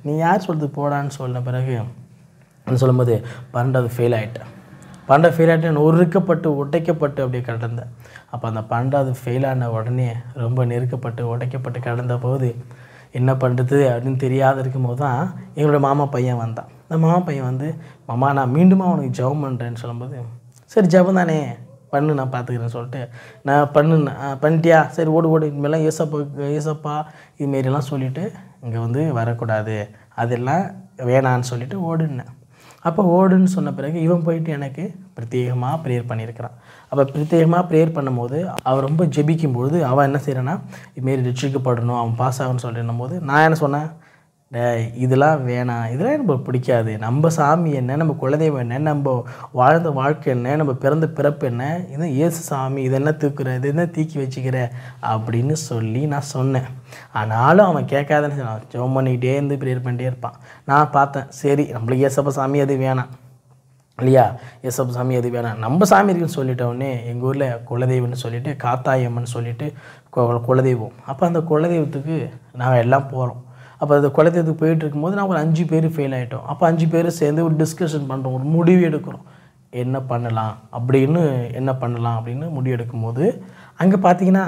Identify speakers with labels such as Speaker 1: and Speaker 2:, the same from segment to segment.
Speaker 1: நீ யார் சொல்கிறது போடான்னு சொன்ன பிறகு சொல்லும்போது 12வது ஃபெயில் ஆகிட்டேன். 12வது ஃபெயில் ஆகிட்டு நொறுக்கப்பட்டு உடைக்கப்பட்டு அப்படியே கிடந்தேன். அப்போ அந்த 12வது ஃபெயில் ஆன உடனே ரொம்ப நெருக்கப்பட்டு உடைக்கப்பட்டு கிடந்த போது என்ன பண்ணுறது அப்படின்னு தெரியாத இருக்கும்போது தான் எங்களோட மாமா பையன் வந்தான். அந்த மாமா பையன் வந்து, மாமா நான் மீண்டுமா உனக்கு ஜெபம் பண்ணுறேன்னு சொல்லும்போது, சரி ஜெபம் தானே பண்ணு, நான் பார்த்துக்கிறேன்னு சொல்லிட்டு நான் பண்ணிட்டியா, சரி ஓடு இனிமேலாம் ஏசப்பா இதுமாரிலாம் சொல்லிவிட்டு இங்கே வந்து வரக்கூடாது, அதெல்லாம் வேணான்னு சொல்லிவிட்டு ஓடுனேன். அப்போ ஓடுன்னு சொன்ன பிறகு இவன் போயிட்டு எனக்கு பிரத்யேகமாக ப்ரேயர் பண்ணியிருக்கிறான். அப்போ பிரத்யேகமாக ப்ரேயர் பண்ணும்போது அவன் ரொம்ப ஜெபிக்கும்போது அவன் என்ன செய்கிறான்னா, இதுமாரி ரட்சிக்கப்படணும், அவன் பாஸ் ஆகணும்னு சொல்லிடும் போது நான் என்ன சொன்னேன், இதெல்லாம் வேணாம், இதெல்லாம் எனக்கு பிடிக்காது, நம்ம சாமி என்ன, நம்ம குலதெய்வம் என்ன, நம்ம வாழ்ந்த வாழ்க்கை என்ன, நம்ம பிறந்த பிறப்பு என்ன, இது ஏசு சாமி, இது என்ன தூக்குற, இது என்ன தூக்கி வச்சுக்கிற அப்படின்னு சொல்லி நான் சொன்னேன். ஆனாலும் அவன் கேட்காதன்னு சொன்னான். ஜெபம் பண்ணிக்கிட்டே இருந்து ப்ரேயர் பண்ணிட்டே இருப்பான். நான் பார்த்தேன், சரி நம்மளுக்கு ஏசப்பா சாமி அது வேணாம் இல்லையா, ஏசப்பா சாமி அது வேணாம், நம்ம சாமி இருக்குன்னு சொல்லிட்டோடனே எங்கள் ஊரில் குலதெய்வம்னு சொல்லிவிட்டு காத்தாயம்மன் சொல்லிவிட்டு குலதெய்வம். அப்போ அந்த குலதெய்வத்துக்கு நாங்கள் எல்லாம் போகிறோம். அப்போ அந்த குலதெய்வத்துக்கு போயிட்டு இருக்கும்போது நான் ஒரு 5 பேர் ஃபெயில் ஆகிட்டோம். அப்போ 5 பேர் சேர்ந்து ஒரு டிஸ்கஷன் பண்ணுறோம், ஒரு முடிவு எடுக்கிறோம், என்ன பண்ணலாம் அப்படின்னு முடிவு எடுக்கும்போது அங்கே பார்த்தீங்கன்னா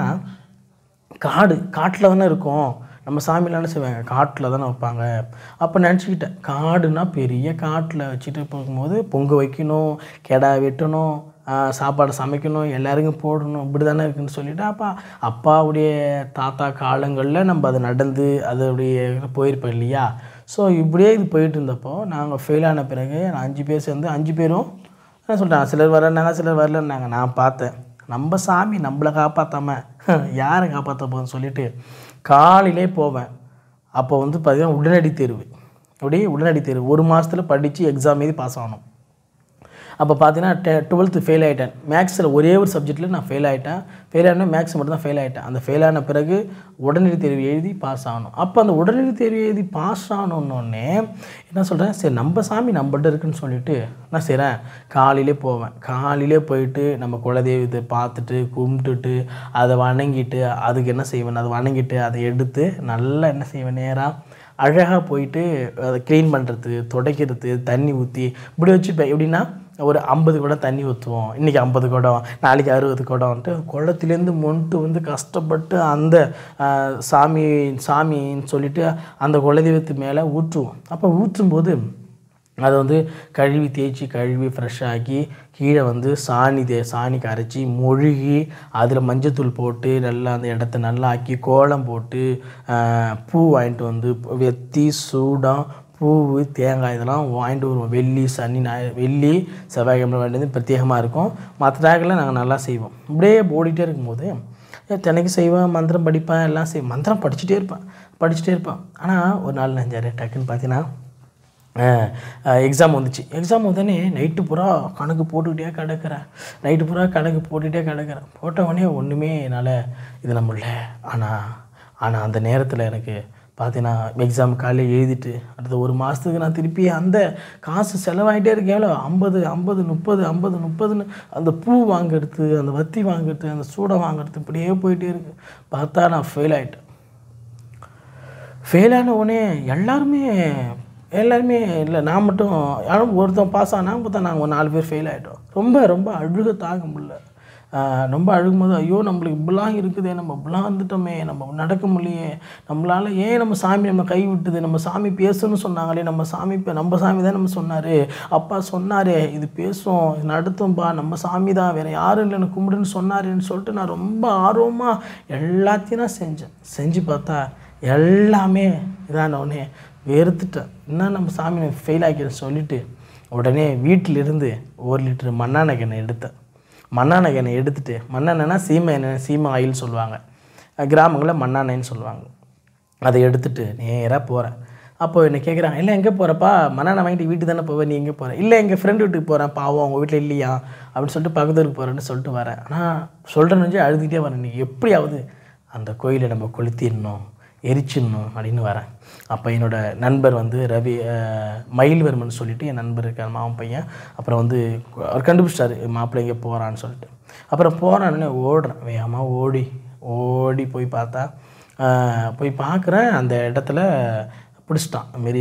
Speaker 1: காட்டில் தானே இருக்கும், நம்ம சாமிலாம் என்ன செய்வாங்க, காட்டில் தானே வைப்பாங்க. அப்போ நினச்சிக்கிட்டேன், காடுனா பெரிய காட்டில் வச்சுட்டு போகும்போது பொங்க வைக்கணும், கெடா வெட்டணும், சாப்பாடு சமைக்கணும், எல்லாருக்கும் போடணும், இப்படி தானே இருக்குதுன்னு சொல்லிவிட்டு அப்பாவுடைய தாத்தா காலங்களில் நம்ம அதை நடந்து அதோடைய போயிருப்போம் இல்லையா. ஸோ இப்படியே இது போயிட்டு இருந்தப்போ நாங்கள் ஃபெயில் ஆன பிறகு 5 பேர் சேர்ந்து 5 பேரும் என்ன சொல்லிட்டாங்க, சிலர் வரேன்னாங்க சிலர் வரலன்னாங்க. நான் பார்த்தேன், நம்ம சாமி நம்மளை காப்பாற்றாமல் யாரை காப்பாற்ற போகுதுன்னு சொல்லிவிட்டு காலையிலே போவேன். அப்போ வந்து பார்த்திங்கன்னா உடனடி தேர்வு 1 மாதத்தில் படித்து எக்ஸாம் எழுதி பாஸ் ஆகணும். அப்போ பார்த்தீங்கன்னா 12th ஃபெயில் ஆகிட்டேன். மேக்ஸில் ஒரே ஒரு சப்ஜெக்டில் நான் ஃபெயில் ஆகிட்டேன். மேக்ஸ் மட்டும் தான் ஃபெயில் ஆகிட்டேன். அந்த ஃபெயில் ஆன பிறகு உடனடி தேர்வு எழுதி பாஸ் ஆகணும். அப்போ அந்த உடனடி தேர்வு எழுதி பாஸ் ஆகணுன்னொன்னே என்ன சொல்கிறேன், சரி நம்ம சாமி நம்மகிட்ட இருக்குன்னு சொல்லிவிட்டு நான் செய்கிறேன், காலையிலே போவேன். காலையிலே போயிட்டு நம்ம குலதெய்வத்தை பார்த்துட்டு கும்பிட்டுட்டு அதை வணங்கிட்டு அதுக்கு என்ன செய்வேன், அதை வணங்கிட்டு அதை எடுத்து நல்லா என்ன செய்வேன், நேராக அழகாக போயிட்டு அதை க்ளீன் பண்ணுறது, துடைக்கிறது, தண்ணி ஊற்றி இப்படி வச்சுப்பேன். எப்படின்னா ஒரு 50 குடம் தண்ணி ஊற்றுவோம், இன்றைக்கி 50 குடம், நாளைக்கு 60 குடம்ன்ட்டு குளத்துலேருந்து மொண்டு வந்து கஷ்டப்பட்டு அந்த சாமின்னு சொல்லிவிட்டு அந்த குலதெய்வத்து மேலே ஊற்றுவோம். அப்போ ஊற்றும்போது அதை வந்து கழுவி ஃப்ரெஷ்ஷாக்கி கீழே வந்து சாணி கரைச்சி மொழுகி அதில் மஞ்சத்தூள் போட்டு நல்லா அந்த இடத்த நல்லா ஆக்கி கோலம் போட்டு பூ வாங்கிட்டு வந்து வெத்தி சூடம் பூ தேங்காய் இதெல்லாம் வாங்கிட்டு வருவோம். வெள்ளி செவ்வாய்க்கிழமை வாங்கிட்டு வந்து பிரத்யேகமாக இருக்கும். மற்ற நாட்களில் நாங்கள் நல்லா செய்வோம். இப்படியே ஓடிட்டே இருக்கும்போது தினைக்கு செய்வேன், மந்திரம் படிப்பேன், எல்லாம் செய்வேன். மந்திரம் படிச்சுட்டே இருப்பேன். ஆனால் ஒரு நாள் நெஞ்சாரு டக்குன்னு பார்த்தீங்கன்னா எக்ஸாம் வந்துச்சு. எக்ஸாம் வந்தோடனே நைட்டு பூரா கணக்கு போட்டுக்கிட்டே கிடக்கிறேன். போட்ட உடனே ஒன்றுமே என்னால் இது நம்மள. ஆனால் அந்த நேரத்தில் எனக்கு பார்த்தீங்கன்னா எக்ஸாம் காலையில் எழுதிட்டு அடுத்த 1 மாதத்துக்கு நான் திருப்பி அந்த காசு செலவாகிட்டே இருக்கேன். எவ்வளோ 50 அந்த பூ வாங்கிறது, அந்த வத்தி வாங்கிறது, அந்த சூடை வாங்கிறது, இப்படியே போயிட்டே இருக்குது. பார்த்தா நான் ஃபெயில் ஆகிட்டேன். ஃபெயில் ஆன உடனே எல்லாருமே இல்லை, நான் மட்டும் யாரும் ஒருத்தன் பாஸ் ஆனால் பார்த்தா நாங்கள் ஒரு 4 பேர் ஃபெயில் ஆகிட்டோம். ரொம்ப அழுக தாங்க முடியல. ரொம்ப அழுகும்போது ஐயோ நம்மளுக்கு இப்படிலாம் இருக்குதே, நம்ம இப்படிலாம் வந்துட்டோமே, நம்ம நடக்க முடியலையே, நம்மளால் ஏன் நம்ம சாமி நம்ம கை விட்டுது, நம்ம சாமி பேசணும்னு சொன்னாங்களே, நம்ம சாமி தான் நம்ம சொன்னார், அப்பா சொன்னார் இது பேசும் இது நடத்தும்பா, நம்ம சாமி தான், வேறு யாரும் இல்லை எனக்கு கும்பிடுன்னு சொன்னாருன்னு சொல்லிட்டு நான் ரொம்ப ஆர்வமாக எல்லாத்தையும் நான் செஞ்சு பார்த்தா எல்லாமே இதானவுடனே வெறுத்துட்டேன். என்ன நம்ம சாமி ஃபெயில் ஆக்கிடுன்னு சொல்லிவிட்டு உடனே வீட்டிலிருந்து 1 லிட்டர் மண்ணெண்ணெய் எடுத்துகிட்டு மண்ணெண்ணெய்னா சீமை ஆயில் சொல்லுவாங்க, கிராமங்களில் மண்ணெண்ணெய்ன்னு சொல்லுவாங்க. அதை எடுத்துகிட்டு நேராக போகிறேன். அப்போது என்னை கேட்குறாங்க, இல்லை எங்கே போகிறப்பா, மண்ணெண்ணெய் வாங்கிட்டு வீட்டுக்கு தானே போவேன், நீ எங்கே போகிறேன்? இல்லை எங்கள் ஃப்ரெண்டு வீட்டுக்கு போகிறேன், பாவம் அவங்க வீட்டில் இல்லையா அப்படின்னு சொல்லிட்டு பக்கத்துக்கு போகிறேன்னு சொல்லிட்டு வரேன். ஆனால் சொல்கிறேன்னு அழுதுகிட்டே வரேன், நீ எப்படியாவது அந்த கோயிலை நம்ம கொளுத்திடணும், எரிச்சிடணும் அப்படின்னு வரேன். அப்போ என்னோடய நண்பர் வந்து மயில்வர்மன் சொல்லிவிட்டு என் நண்பர் இருக்கார், மாமன் பையன். அப்புறம் வந்து அவர் கண்டுபிடிச்சிட்டாரு மாப்பிள்ளை எங்கே போகிறான்னு சொல்லிட்டு. அப்புறம் போகிறான்னு ஓடுறேன், வேகமாக ஓடி போய் பார்த்தா போய் பார்க்குறேன், அந்த இடத்துல பிடிச்சிட்டான். மாரி